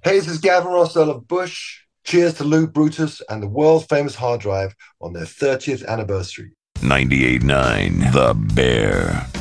Hey, this is Gavin Rossdale of Bush. Cheers to Lou Brutus and the world famous hard drive on their 30th anniversary. 98.9 The Bear.